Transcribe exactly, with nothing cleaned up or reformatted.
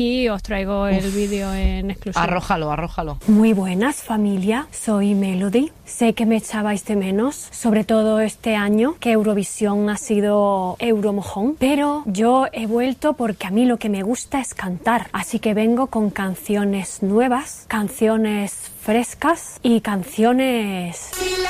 y os traigo el Uf. vídeo en exclusiva. Arrójalo, arrójalo. Muy buenas, familia. Soy Melody. Sé que me echabais de menos, sobre todo este año, que Eurovisión ha sido Euromojón, pero yo he vuelto porque a mí lo que me gusta es cantar. Así que vengo con canciones nuevas, canciones frescas y canciones